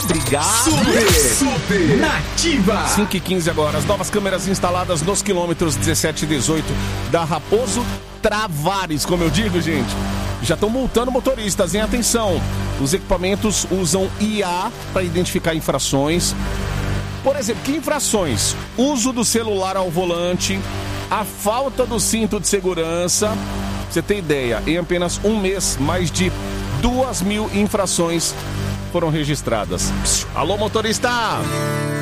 Obrigado. Super Nativa. 5h15 agora. As novas câmeras instaladas nos quilômetros 17 e 18 da Raposo Travares, como eu digo, gente, já estão multando motoristas, hein? Atenção, os equipamentos usam IA para identificar infrações. Por exemplo, que infrações? Uso do celular ao volante, a falta do cinto de segurança. Você tem ideia, em apenas um mês, mais de 2.000 infrações foram registradas. Alô, motorista!